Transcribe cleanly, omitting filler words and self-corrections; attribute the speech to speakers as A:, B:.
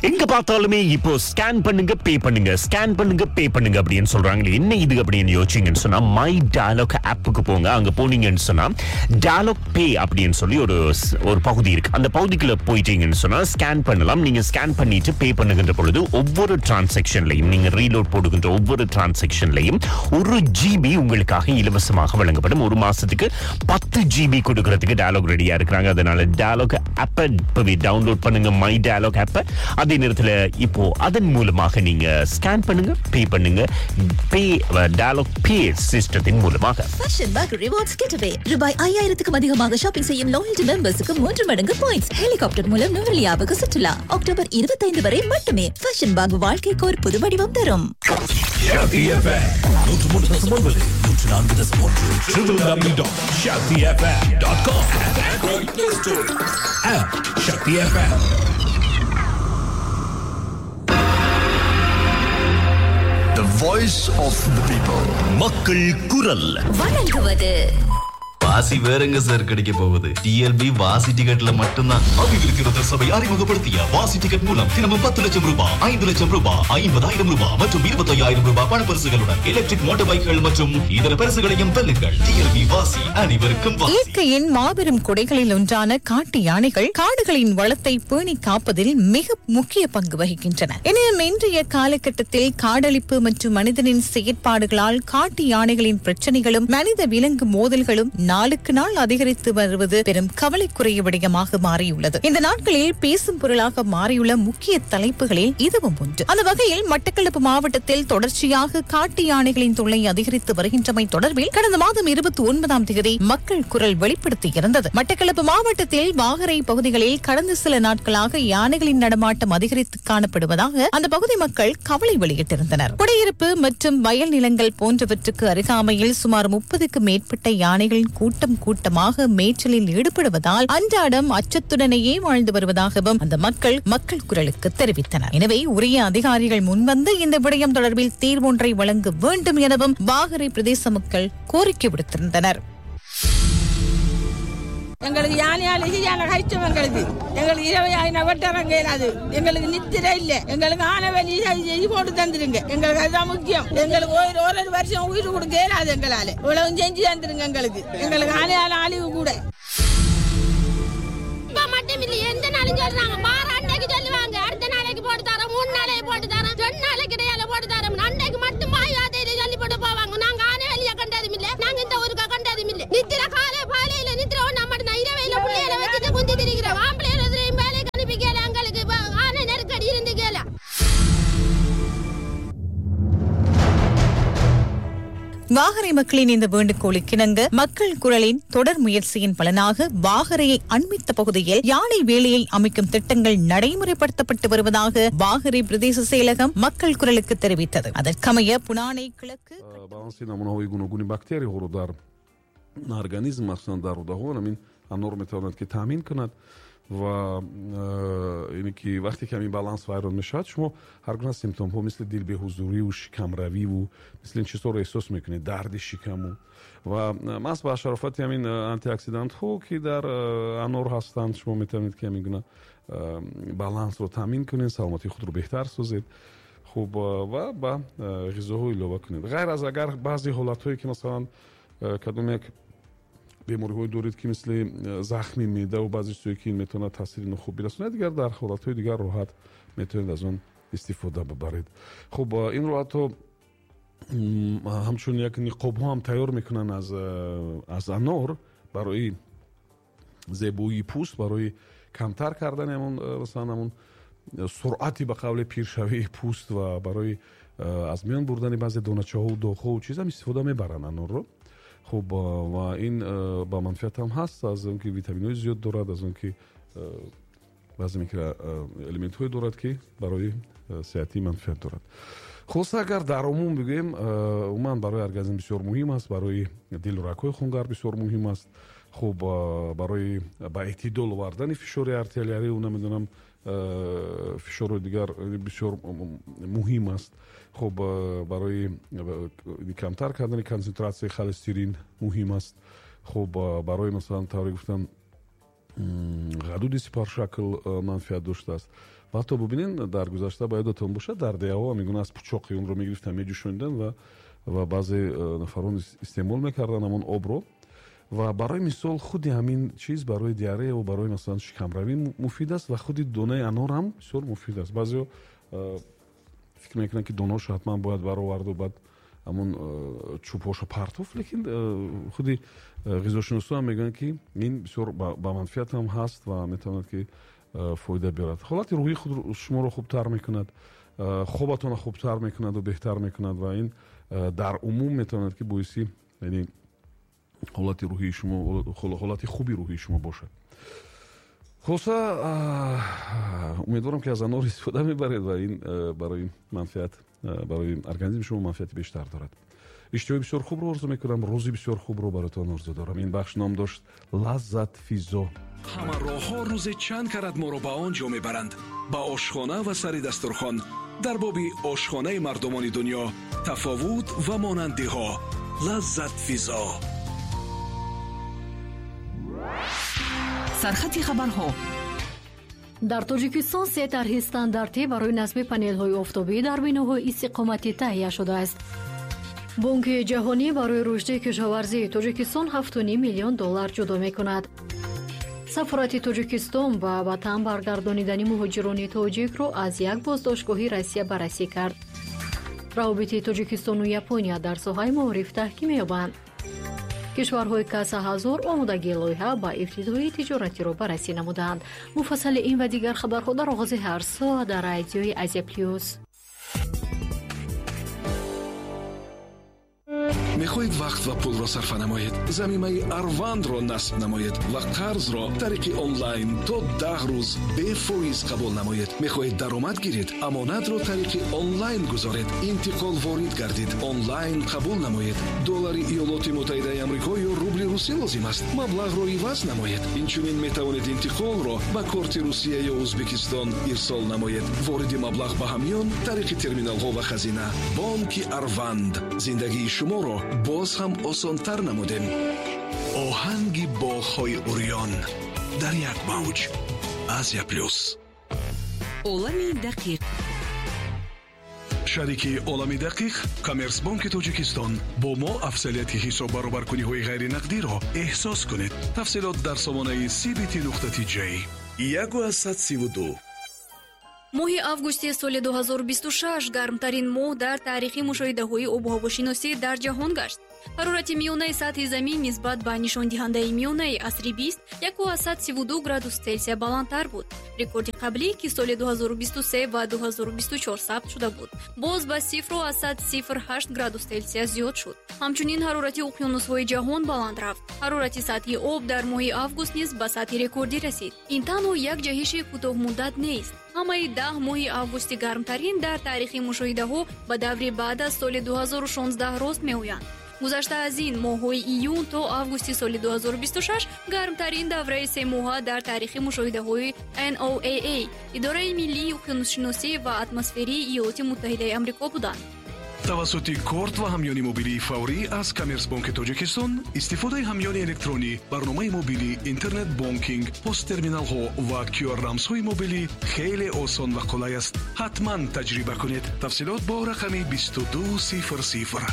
A: எங்க பார்த்தாலுமே இப்போ ஸ்கேன் பண்ணுங்க பே பண்ணுங்க, ஸ்கேன் பண்ணுங்க பே பண்ணுங்க அப்படின்னு சொல்றாங்களே, என்ன இது அப்படின்னு யோசிச்சீங்கன்னு சொன்னா மை டயலாக் ஆப்புக்கு போங்க. அங்க போனீங்கன்னு சொன்னா டயலாக் பே அப்படின்னு சொல்லி ஒரு பகுதி இருக்கு. அந்த பகுதிக்குள்ள போயிட்டீங்கன்னு சொன்னா ஸ்கேன் பண்ணலாம். நீங்க ஸ்கேன் பண்ணிட்டு பே பண்ணுகின்ற பொழுது ஒவ்வொரு டிரான்சாக்ஷன்லையும், நீங்க ரீலோட் போடுகின்ற ஒவ்வொரு டிரான்சாக்ஷன்லையும் 1 GB உங்களுக்காக இலவசமாக வழங்கப்படும். ஒரு மாசத்துக்கு 10 GB கொடுக்கறதுக்கு டயலாக் ரெடியா இருக்கிறாங்க. அதனால டயலாக் ஆப்பை இப்பவே டவுன்லோட் பண்ணுங்க, மை டயலாக் ஆப்பை. அதே நேரத்தில் இப்போ அதன் மூலமாக நீங்க ஸ்கேன் பண்ணுங்க பே பண்ணுங்க, டயலாக் பே சிஸ்டத்தின் மூலமாக.
B: ஃபேஷன் பேக் ரிவார்ட்ஸ் கிட்டவே ரூபாய் 5000க்கும் அதிகமாக ஷாப்பிங் செய்யும் லாயல்டி மெம்பர்ஸ்க்கு 3 மடங்கு பாயிண்ட்ஸ். ஹெலிகாப்டர் மூலம் நுவரெலியாவுக்கு சுற்றுலா அக்டோபர் 25 வரை மட்டுமே. ஃபேஷன் பேக் வாழ்க்கைக்கு ஒரு புது வடிவம் தரும்.
C: The voice of the people.
A: மக்கள் குரல்
B: வழங்குவது
D: வாசி வேறங்க சார் கிடைக்க போகுது. டிஎல்பி வாசி டிக்கெட்ல மட்டும்தான். அபிவிருத்தி சபை அறிமுகப்படுத்திய வாசி டிக்கெட் மூலம் தினமும் 10 லட்சம் ரூபாய், 5 லட்சம் ரூபாய், 50,000 ரூபாய் மற்றும் 25,000 ரூபாய் பண பரிசுகளுடன் எலக்ட்ரிக் மோட்டார் பைக்குகள் மற்றும் இதர பரிசுகளையும் வெல்லுங்கள். டிஎல்பி வாசி, அனைவருக்கும் வாசி.
E: இயற்கையின் மாபெரும் கொடைகளில் ஒன்றான காட்டு யானைகள் காடுகளின் வளத்தை பேணி காப்பதில் மிக முக்கிய பங்கு வகிக்கின்றன. எனினும் இன்றைய காலகட்டத்தில் காடழிப்பு மற்றும் மனிதனின் செயற்பாடுகளால் காட்டு யானைகளின் பிரச்சனைகளும் மனித விலங்கு மோதல்களும் நாளுக்கு நாள் அதிகரித்து வருவது பெரும் கவலைக்குரிய விடயமாக மாறியுள்ளது. இந்த நாட்களில் பேசும் பொருளாக மாறியுள்ள முக்கிய தலைப்புகளில் இதுவும் ஒன்று. அந்த வகையில் மட்டக்களப்பு மாவட்டத்தில் தொடர்ச்சியாக காட்டு யானைகளின் தொல்லை அதிகரித்து வருகின்றமை தொடர்பில் கடந்த மாதம் 29ஆம் தேதி மக்கள் குரல் வெளிப்படுத்தியிருந்தது. மட்டக்களப்பு மாவட்டத்தில் வாகரை பகுதிகளில் கடந்த சில நாட்களாக யானைகளின் நடமாட்டம் அதிகரித்து காணப்படுவதாக அந்த பகுதி மக்கள் கவலை வெளியிட்டிருந்தனர். குடியிருப்பு மற்றும் வயல் நிலங்கள் போன்றவற்றுக்கு அருகாமையில் சுமார் 30க்கும் மேற்பட்ட யானைகள் கூட்டமாக மேய்ச்சலில் ஈடுபடுவதால் அன்றாடம் அச்சத்துடனேயே வாழ்ந்து வருவதாகவும் அந்த மக்கள் குரலுக்கு தெரிவித்தனர். எனவே உரிய அதிகாரிகள் முன்வந்து இந்த விடயம் தொடர்பில் தீர்வொன்றை வழங்க வேண்டும் எனவும் வாகரை பிரதேச மக்கள் கோரிக்கை விடுத்திருந்தனர்.
F: எங்களுக்கு யானையால யானை கஷ்டம். எங்களுக்கு இரவு வெட்டறங்க இல்லாது. எங்களுக்கு நித்திரை இல்ல. எங்களுக்கு ஆனவெளி போட்டு தந்துருங்க. எங்களுக்கு அதுதான் முக்கியம். எங்களுக்கு ஒரு வருஷம் உயிர் கொடுக்க இயலாது. எங்களால இவ்வளவு செஞ்சு தந்துருங்க. எங்களுக்கு ஆனையால அழிவு கூட
G: மட்டும் இல்ல. எந்த நாளும் சொல்றாங்க, வார அன்னைக்கு சொல்லுவாங்க, அடுத்த நாளைக்கு போட்டு தரோம், 3 நாளைக்கு போட்டு தரோம், 2 நாளைக்கு இடையில போட்டு தரோம். அன்னைக்கு மட்டும் மாயாதையில சொல்லி போட்டு போவாங்க. நாங்க ஆனை வெளியே கண்டதும் இல்ல, நாங்க இந்த ஊருக்கா கண்டதும் இல்ல. நித்திர காலையில நித்திர நம்ம இரவையில பிள்ளைகளை வச்சுட்டு குந்தி திரிக்கிறோம். ஆம்பளையில வேலைக்கு அனுப்பி கேள, எங்களுக்கு ஆனை நெருக்கடி இருந்து கேள.
E: வாகரை மக்களின் இந்த வேண்டுகோளுக்கு இணங்க மக்கள் குரலின் தொடர் முயற்சியின் பலனாக வாகரையை அண்மித்த பகுதியில் யானை வேலையை அமைக்கும் திட்டங்கள் நடைமுறைப்படுத்தப்பட்டு வருவதாக வாகரை பிரதேச செயலகம் மக்கள் குரலுக்கு தெரிவித்தது. அதற்கமைய புனானை கிழக்கு
H: организм مثلا در روده‌ها همین انور میتواند که تامین کند و اینی که وقتی که این بالانس ویران میشد شما هر گونه سیمپتوم ها مثل دل به حضوری و شکم روی و مثل این چیزا رو احساس میکنید، درد شکم و ماس با شرافت همین آنتی اکسیدانت ها که در انور هستند شما میتونید که همین گونه بالانس رو تامین کنید، سلامتی خود رو بهتر سازید خوب و با غذاهای ایلاوه کنید. غیر از اگر بعضی حالت‌هایی که مثلا کدوم یک بیماری‌های دارید که مثل زخم معده و بعضی چیزایی که این میتونه تاثیر خوب برسونه، دیگر در حالت‌های دیگر راحت میتونید از اون استفاده ببرید. خب این راحت‌ها همچون یک نقاب‌ها هم تیار میکنن از انار برای زیبایی پوست، برای کمتر کردن همون مثلا همون سرعتی به قول پیرشوی پوست و برای از میان بردن بعضی دانه‌چه‌ها و داغ‌ها و چیزا استفاده میبرن انار رو. خب و این با منفعت هم هست، از اون که ویتامین‌های زیاد دارد، از اون که بعضی میکرو الیمنت‌های دارد که برای صحتی منفعت دارد. خلاصه اگر در عموم بگیم عموما برای ارگانیسم بسیار مهم است، برای دل و رگ‌های خونگر بسیار مهم است. خب برای با اعتدال آوردن فشار ارتریالی و نمیدونم فشار دیگر بسیار مهم است. خب برای کمتر کردن کنسنتراسیون کلسترول مهم است. خب برای مثلا طوری گفتن ғадуди сипаршакл манфиат доштааст ва ҳатто бубинен дар гузашта ба ёдатон бошад дар деҳаҳо мегӯянд аз пӯчоқи онро мегирифтан меҷӯшонидан ва баъзе нафарон истеъмол мекардан ҳамон обро ва барои мисол худи ҳамин чиз барои диарея ва барои масалан шикамравӣ муфид аст ва худи донаи анор ҳам бисёр муфид аст. баъзеҳо фикр мекунанд ки донаашо ҳатман бояд бароварду баъд ҳамон чӯбҳошо партофт, лекин худи ғизошиносо ҳам мегӯянд ки ин бисёр ба манфиат ҳам ҳаст ва метавонад ки фоида биёрад. ҳолати рӯҳии худ шуморо хубтар мекунад, хобатонро хубтар мекунаду беҳтар мекунад ва ин дар умум метавонад ки боиси яъне ҳолати рӯҳии шумо ҳолати хуби рӯҳии шумо бошад. хулоса умедворам ки аз анор истифода мебаред ва ин барои манфиат барои организми шумо манфиати бештар дорад. иштиҳои бисёр хубро орзу мекунам, рӯзи бисёр хубро баротон орзу дорам. ин бахш ном дошт лаззат физо.
I: ҳама роҳҳо рӯзе чанд карат моро ба он ҷо мебаранд, ба ошхона ва сари дастурхон. дар боби ошхонаи мардумони дунё тафовут ва монандиҳо. лаззат физо.
J: сархати хабарҳо. дар тоҷикистон 3 тарҳи стандарти барои насби панелҳои офтобӣ дар биноҳои истиқоматӣ таҳия шудааст. бонки ҷаҳонӣ барои рушди кишоварзии тоҷикистон $7.5 миллион ҷудо мекунад. сафорати тоҷикистон ба ватан баргардонидани муҳоҷирони тоҷикро аз як боздоштгоҳи Россия баррасӣ кард. равобити тоҷикистону Япония дар соҳаи маориф таҳким ёбанд. кишварҳои Каса ҳазор омодагии лоиҳа ба ибтидои тиҷоратиро баррасӣ намуданд. муфассали ин ва дигар хабарҳо дар оғози ҳар соат дар радиои Азия Плюс.
I: мехоҳед вақт ва пулро сарфа намоед, замимаи Арвандро насб намоед ва қарзро тариқи онлайн то 10 рӯз бефоиз қабул намоед. мехоҳед даромад гиред, амонатро тариқи онлайн гузоред, интиқол ворид гардид, онлайн қабул намоед. доллари Иёлоти Муттаҳидаи Амрико ё рубли русӣ лозим аст, маблағро иваз намоед. инчунин метавонед интиқолро ба корти Русия ё Ӯзбекистон ирсол намоед. вориди маблағ ба ҳамён тариқи терминалҳо ва хазина. бонки Арванд зиндагии шуморо боз ҳам осонтар намудем. оҳанги боғҳои урён дар як мавҷ. Азия Плюс.
J: олами дақиқ.
I: шарики олами дақиқ коммерсбонки тоҷикистон бо мо афзалияти ҳисоб баробаркуниҳои ғайринақдиро эҳсос кунед. тафсилот дар сомонаи cbt.tj 132.
K: моҳи августи соли 2026 гармтарин моҳ дар таърихи мушоҳидаҳои обуҳовошиносӣ дар ҷаҳон гашт. ҳарорати миёнаи сатҳи замин нисбат ба нишондиҳандаи миёнаи асри 20 132 градус Цельсия баландтар буд. рекорди қаблӣ ки соли 2023 ва 2024 сабт шуда буд, боз ба 0.08 градус Цельсия зиёд шуд. ҳамчунин ҳарорати уқёнусҳои ҷаҳон баланд рафт. ҳарорати сатҳи об дар моҳи август низ ба сатҳи рекордӣ расид. ин танҳо як ҷаҳиши кӯтоҳмуддат нест. ҳамаи 10 моҳи августи гармтарин дар таърихи мушоҳидаҳо ба даври баъд аз соли 2016 рост меоянд. гузашта аз ин моҳҳои июн то августи соли 2026 гармтарин давраи 3 моҳа дар таърихи мушоҳидаҳои NOAA, идораи миллии уқёнуссиносӣ ва атмосферии Иёлоти Муттаҳидаи Амрико буданд.
I: тавассути корт ва ҳамёни мобилии фаврӣ аз Коммерсбонки Тоҷикистон, истифодаи ҳамёни электронӣ, барномаи мобилӣ, интернет бонкинг, посттерминалҳо ва QR-рамзҳои мобилӣ хеле осон ва қулай аст. ҳатман таҷриба кунед. тафсилот бо рақами 2200.